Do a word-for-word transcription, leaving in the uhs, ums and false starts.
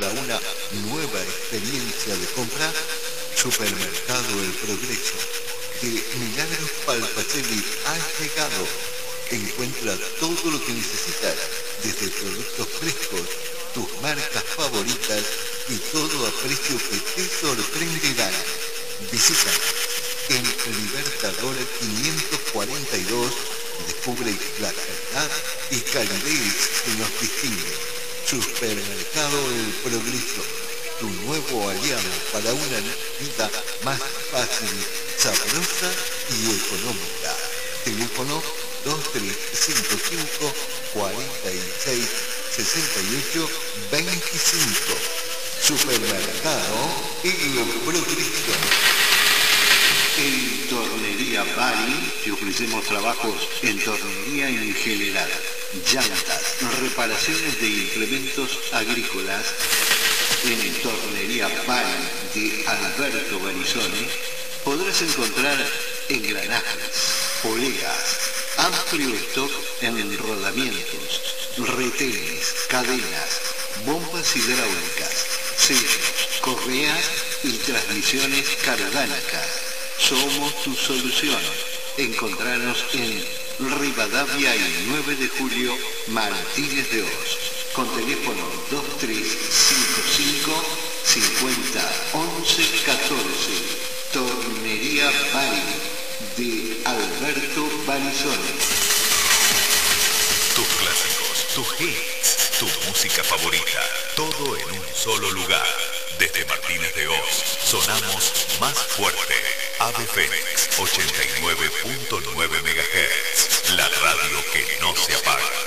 para una nueva experiencia de compra? Supermercado El Progreso de Milagros Palpacelli ha llegado. Encuentra todo lo que necesitas, desde productos frescos, tus marcas favoritas y todo a precio que te sorprenderá. Visita en Libertador quinientos cuarenta y dos, descubre la calidad y calidez que nos distingue. Supermercado El Progreso, tu nuevo aliado para una vida más fácil, sabrosa y económica. Teléfono dos tres cinco cinco, cuatro seis, seis ocho dos cinco. Supermercado El Progreso. En Tornería Bari te ofrecemos trabajos en tornería en general, llantas, reparaciones de implementos agrícolas. En Tornería Bari de Alberto Barizone podrás encontrar engranajes, poleas, amplio stock en rodamientos, retenes, cadenas, bombas hidráulicas, sellos, correas y transmisiones cardánicas. Somos tu solución. Encontranos en Rivadavia y nueve de julio, Martínez de Oz, con teléfono dos tres cinco cinco, cincuenta, once, catorce. Tornería Bari de Alberto Barizone. Tus clásicos, tus hits, tu música favorita, todo en un solo lugar. Desde Martínez de Oz, sonamos más fuerte. Ave Fénix, ochenta y nueve punto nueve megahertz, la radio que no se apaga.